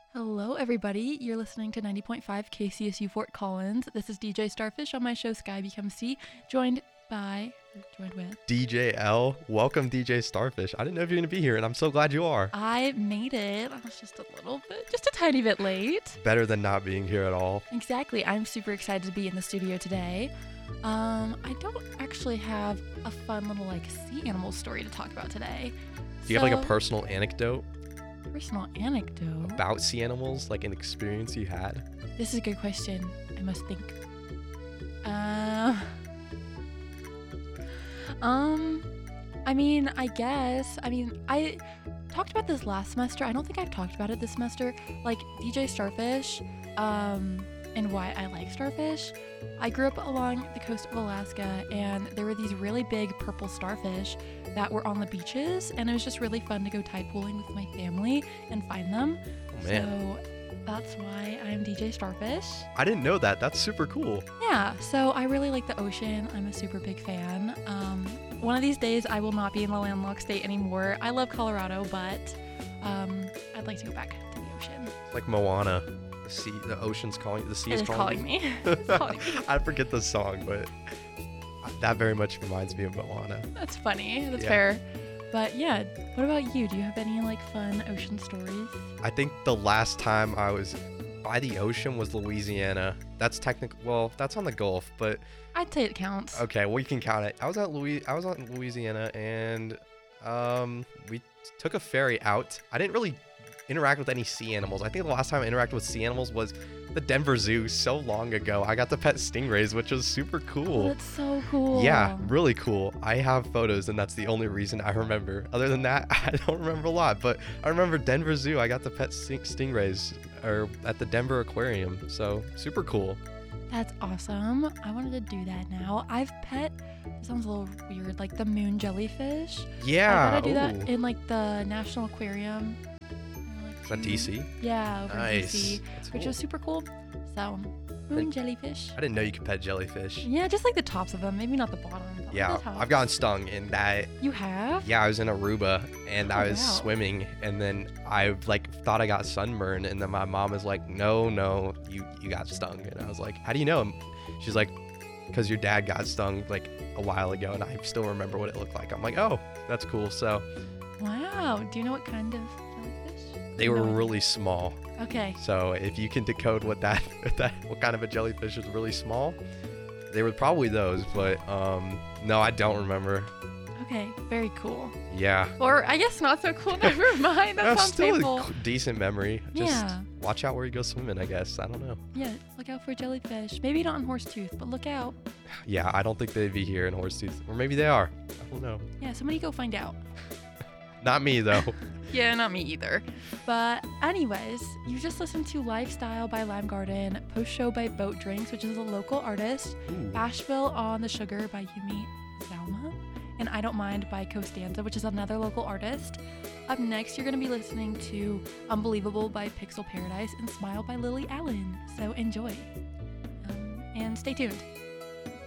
Hello, everybody. You're listening to 90.5 KCSU Fort Collins. This is DJ Starfish on my show Sky Becomes Sea, joined with DJ L. Welcome, DJ Starfish. I didn't know if you were going to be here, and I'm so glad you are. I made it. I was just a tiny bit late. Better than not being here at all. Exactly. I'm super excited to be in the studio today. I don't actually have a fun little sea animal story to talk about today. Do you have a personal anecdote? Personal anecdote? About sea animals, like an experience you had? This is a good question. I must think. I talked about this last semester. I don't think I've talked about it this semester. DJ Starfish, and why I like starfish. I grew up along the coast of Alaska, and there were these really big purple starfish that were on the beaches, and it was just really fun to go tide pooling with my family and find them. Oh, man. So that's why I'm DJ Starfish. I didn't know that. That's super cool. Yeah, so I really like the ocean. I'm a super big fan. One of these days, I will not be in the landlocked state anymore. I love Colorado, but I'd like to go back to the ocean. Like Moana. The ocean's calling, the sea is calling me. It's calling me. I forget the song, but that very much reminds me of Moana. That's funny. That's fair. But yeah, what about you? Do you have any fun ocean stories? I think the last time I was by the ocean was Louisiana. That's that's on the Gulf, but I'd say it counts. Okay, we can count it. I was on Louisiana, and we took a ferry out. I didn't really interact with any sea animals. I think the last time I interacted with sea animals was the Denver Zoo so long ago. I got to pet stingrays, which was super cool. Oh, that's so cool. Yeah, really cool. I have photos, and that's the only reason I remember. Other than that, I don't remember a lot, but I remember Denver Zoo. I got to pet stingrays at the Denver Aquarium, so super cool. That's awesome. I wanted to do that now. I've pet, it sounds a little weird, the moon jellyfish. Yeah. I gotta do that in the National Aquarium. Is that DC? Yeah, over in DC, That's which cool. was super cool. So, moon jellyfish. I didn't know you could pet jellyfish. Yeah, just the tops of them, maybe not the bottom. But Yeah, the tops. I've gotten stung in that. You have? Yeah, I was in Aruba, and I was wow. swimming, and then I thought I got sunburned, and then my mom was like, no, you got stung. And I was like, how do you know? She's like, because your dad got stung a while ago, and I still remember what it looked like. I'm like, oh, that's cool. So Wow. Do you know what kind of jellyfish? they were really small. Okay. So if you can decode what kind of a jellyfish is really small, they were probably those. But no, I don't remember. Okay. Very cool. Yeah. Or I guess not so cool. Never mind. That sounds still painful. a decent memory. Just Yeah. watch out where you go swimming, I guess. I don't know. Yeah. Look out for jellyfish. Maybe not in Horsetooth, but look out. Yeah, I don't think they'd be here in Horsetooth. Or maybe they are. I don't know. Yeah. Somebody go find out. Not me, though. Yeah, not me either. But anyways, you just listened to Lifestyle by Lime Garden, Post Show by Boat Drinks, which is a local artist, Ooh. Asheville on the Sugar by Yumi Salma, and I Don't Mind by Costanza, which is another local artist. Up next, you're going to be listening to Unbelievable by Pixel Paradise and Smile by Lily Allen. So enjoy. And stay tuned.